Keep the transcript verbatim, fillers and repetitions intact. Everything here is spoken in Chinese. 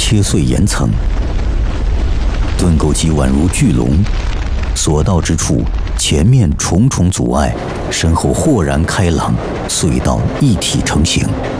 切碎岩层。盾构机宛如巨龙，所到之处，前面重重阻碍，身后豁然开朗，隧道一体成型。